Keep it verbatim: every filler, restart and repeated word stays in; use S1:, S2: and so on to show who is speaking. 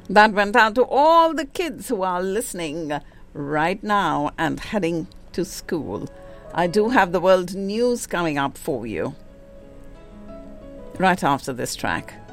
S1: That went out to all the kids who are listening right now and heading to school. I do have the world news coming up for you right after this track.